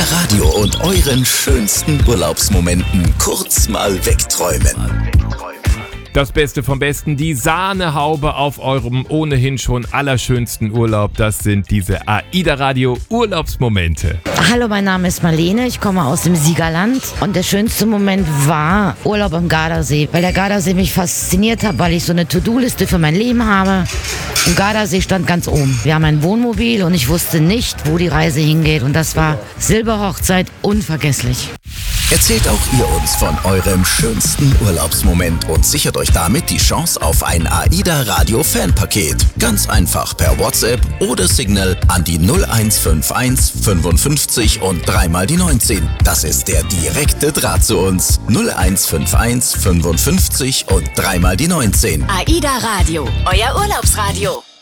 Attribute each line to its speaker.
Speaker 1: Radio und euren schönsten Urlaubsmomenten kurz mal wegträumen.
Speaker 2: Das Beste vom Besten, die Sahnehaube auf eurem ohnehin schon allerschönsten Urlaub, das sind diese AIDA Radio Urlaubsmomente.
Speaker 3: Hallo, mein Name ist Marlene, ich komme aus dem Siegerland und der schönste Moment war Urlaub am Gardasee, weil der Gardasee mich fasziniert hat, weil ich so eine To-Do-Liste für mein Leben habe und Gardasee stand ganz oben. Wir haben ein Wohnmobil und ich wusste nicht, wo die Reise hingeht und das war Silberhochzeit unvergesslich.
Speaker 1: Erzählt auch ihr uns von eurem schönsten Urlaubsmoment und sichert euch damit die Chance auf ein AIDA Radio Fanpaket. Ganz einfach per WhatsApp oder Signal an die 0151 55 und 3 mal die 19. Das ist der direkte Draht zu uns. 0151 55 und 3 mal die 19.
Speaker 4: AIDA Radio, euer Urlaubsradio.